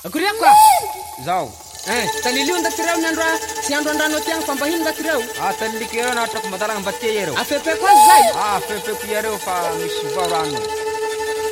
Akoria kwa? Zao. Taliliu ndakirau nandra si andondano tiang pambahin ndakirau. Talikiro na tok madalang batye yero. Afepe kwa zai. Fepe kuyero fa mishivarano.